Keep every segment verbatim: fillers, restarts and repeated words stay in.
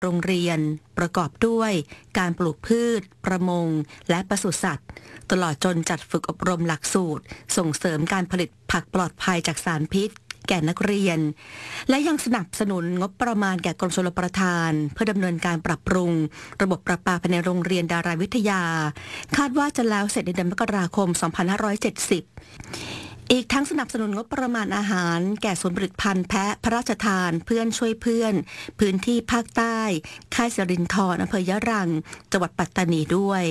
โรงเรียนประกอบด้วยการปลูกพืชประมงและปศุสัตว์ตลอดจนจัดฝึกอบรมหลักสูตรส่งเสริมการผลิตผักปลอดภัยจากสารพิษแก่นักเรียนและยังสนับสนุนงบประมาณแก่กรมชลประทานเพื่อดำเนินการปรับปรุงระบบประปาภายในโรงเรียนดาราวิทยาคาดว่าจะแล้วเสร็จในเดือนมกราคมสองพันห้าร้อยเจ็ดสิบอีกทั้งสนับสนุนงบประมาณอาหารแก่ศูนย์ผลิตภัณฑ์แพะพระราชทานเพื่อนช่วยเพื่อนพื้นที่ภาคใต้ค่ายสิรินธรอำเภอยะรังจังหวัดปัตตานีด้วย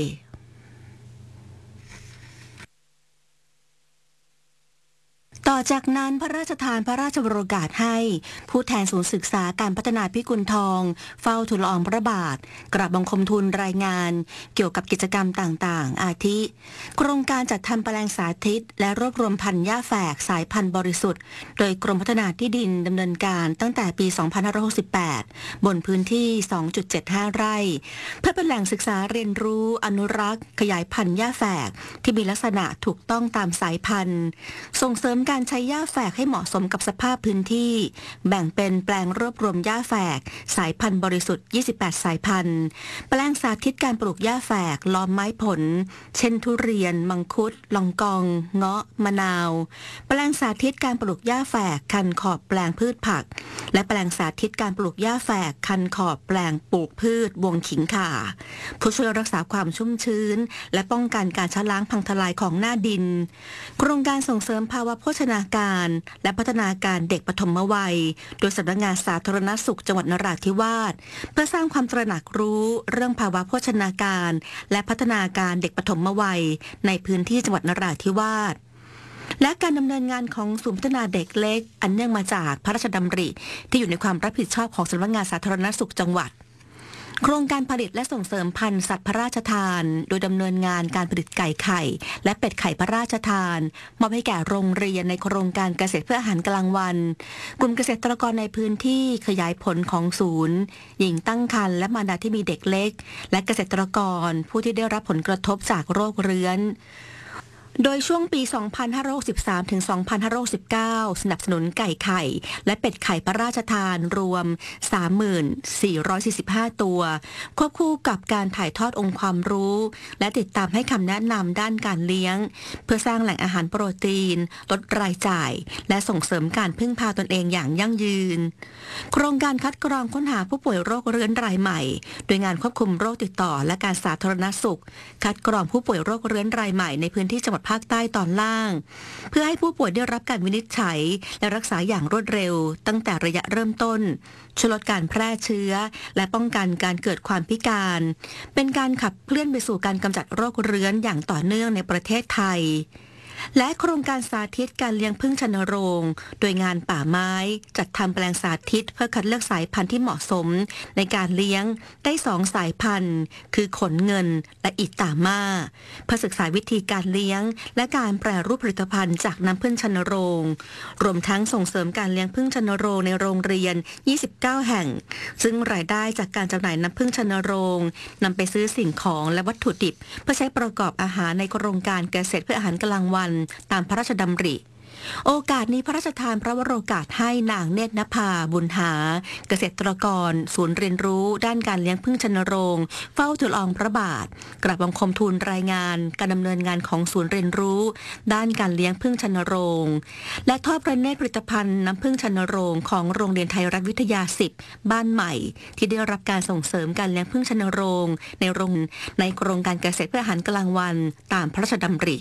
ต่อจากนั้นพระราชทานพระราชวโรกาสให้ผู้แทนศูนย์ศึกษาการพัฒนาพิกุลทองเฝ้าทูลละอองพระบาทกราบบังคมทูลรายงานเกี่ยวกับกิจกรรมต่างๆอาทิโครงการจัดทำแปลงสาธิตและรวบรวมพันธุ์หญ้าแฝกสายพันธุ์บริสุทธิ์โดยกรมพัฒนาที่ดินดำเนินการตั้งแต่ปี สองพันห้าร้อยหกสิบแปด บนพื้นที่ สองจุดเจ็ดห้า ไร่เพื่อเป็นแหล่งศึกษาเรียนรู้อนุรักษ์ขยายพันธุ์หญ้าแฝกที่มีลักษณะถูกต้องตามสายพันธุ์ส่งเสริมการใช้หญ้าแฝกให้เหมาะสมกับสภาพพื้นที่แบ่งเป็นแปลงรวบรวมหญ้าแฝกสายพันธุ์บริสุทธิ์ยี่สิบแปดสายพันธุ์แปลงสาธิตการปลูกหญ้าแฝกล้อมไม้ผลเช่นทุเรียนมังคุดลองกองเงาะมะนาวแปลงสาธิตการปลูกหญ้าแฝกคันขอบแปลงพืชผักและแปลงสาธิตการปลูกหญ้าแฝกคันขอบแปลงปลูกพืชวงขิงข่าผู้ช่วยรักษาความชุ่มชื้นและป้องกันการชะล้างพังทลายของหน้าดินโครงการส่งเสริมภาวะโภชนาการและพัฒนาการเด็กปฐมวัยโดยสำนักงานสาธารณสุขจังหวัดนราธิวาสเพื่อสร้างความตระหนักรู้เรื่องภาวะโภชนาการและพัฒนาการเด็กปฐมวัยในพื้นที่จังหวัดนราธิวาสและการดำเนินงานของศูนย์พัฒนาเด็กเล็กอันเนื่องมาจากพระราชดำริที่อยู่ในความรับผิดชอบของสำนักงานสาธารณสุขจังหวัดโครงการผลิตและส่งเสริมพันธุ์สัตว์พระราชทานโดยดำเนินงานการผลิตไก่ไข่และเป็ดไข่พระราชทานมอบให้แก่โรงเรียนในโครงการเกษตรเพื่ออาหารกลางวันกลุ่มเกษตรกรในพื้นที่ขยายผลของศูนย์หญิงตั้งครรภ์และมารดาที่มีเด็กเล็กและเกษตรกรผู้ที่ได้รับผลกระทบจากโรคเรื้อนโดยช่วงปี สองพันห้าร้อยหกสิบสาม ถึง สองพันห้าร้อยหกสิบเก้า สนับสนุนไก่ไข่และเป็ดไข่พระราชทานรวม สามหมื่นสี่ร้อยสี่สิบห้า ตัวควบคู่กับการถ่ายทอดองค์ความรู้และติดตามให้คำแนะนำด้านการเลี้ยงเพื่อสร้างแหล่งอาหารโปรตีนลดรายจ่ายและส่งเสริมการพึ่งพาตนเองอย่างยั่งยืนโครงการคัดกรองค้นหาผู้ป่วยโรคเรื้อนรายใหม่โดยงานควบคุมโรคติดต่อและการสาธารณสุขคัดกรองผู้ป่วยโรคเรื้อนรายใหม่ในพื้นที่จังหวัดภาคใต้ตอนล่างเพื่อให้ผู้ป่วยได้รับการวินิจฉัยและรักษาอย่างรวดเร็วตั้งแต่ระยะเริ่มต้นช่วยลดการแพร่เชื้อและป้องกันการเกิดความพิการเป็นการขับเคลื่อนไปสู่การกำจัดโรคเรื้อนอย่างต่อเนื่องในประเทศไทยและโครงการสาธิตการเลี้ยงผึ้งชนโรงโดยงานป่าไม้จัดทำแปลงสาธิตเพื่อคัดเลือกสายพันธุ์ที่เหมาะสมในการเลี้ยงได้สองสายพันธุ์คือขนเงินและอิตามาเพื่อศึกษาวิธีการเลี้ยงและการแปรรูปผลิตภัณฑ์จากน้ำผึ้งชนโรงรวมทั้งส่งเสริมการเลี้ยงผึ้งชนโรงในโรงเรียนยี่สิบเก้าแห่งซึ่งรายได้จากการจำหน่ายน้ำผึ้งชนโรงนำไปซื้อสิ่งของและวัตถุดิบเพื่อใช้ประกอบอาหารในโครงการเกษตรเพื่ออาหารกลางวันตามพระราชดำริโอกาสนี้พระราชทานพระวโรกาสให้นางเนตรนภาบุญหาเกษตรกรศูนย์เรียนรู้ด้านการเลี้ยงผึ้งชนโรงเฝ้าทูลละอองพระบาทกราบบังคมทูลรายงานการดำเนินงานของศูนย์เรียนรู้ด้านการเลี้ยงผึ้งชนโรงและทอดพระเนตรผลิตภัณฑ์น้ำผึ้งชนโรงของโรงเรียนไทยรัฐวิทยาสิบบ้านใหม่ที่ได้รับการส่งเสริมการเลี้ยงผึ้งชนโรงในโรงในโครงการเกษตรเพื่ออาหารกลางวันตามพระราชดำริ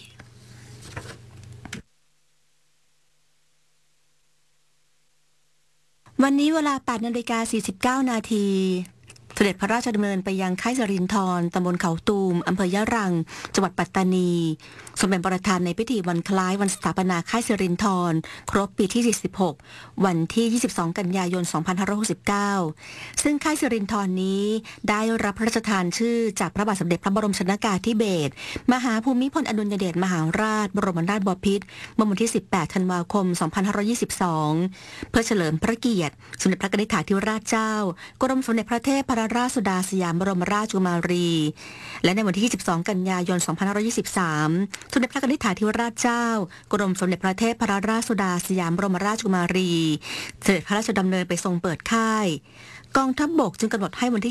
วันนี้เวลา แปดนาฬิกาสี่สิบเก้า นาทีเสด็จพระราชดำเนินไปยังค่ายสิรินธรตำบลเขาตูมอำเภอยะรังจังหวัดปัตตานีทรงเป็นประธานในพิธีวันคล้ายวันสถาปนาค่ายสิรินธรครบปีที่สี่สิบหกวันที่ยี่สิบสองกันยายนสองพันห้าร้อยหกสิบเก้าซึ่งค่ายสิรินธรนี้ได้รับพระราชทานชื่อจากพระบาทสมเด็จพระบรมชนกาธิเบศรมหาภูมิพลอดุลยเดชมหาราชบรมนาถบพิตรเมื่อวันที่สิบแปดธันวาคมสองพันห้าร้อยยี่สิบสองเพื่อเฉลิมพระเกียรติสมเด็จพระนิธิธิราชเจ้ากรมสมเด็จพระเทพรัราชสุดาสยามบรมราชกุมารี และในวันที่ ยี่สิบสอง กันยายน สองพันห้าร้อยยี่สิบสาม สมเด็จพระนิธิธิราชเจ้ากรมสมเด็จพระเทพรัตนราชสุดาสยามบรมราชกุมารีเสด็จพระราชดำเนินไปทรงเปิดค่ายกองทัพบกจึงกำหนดให้วันที่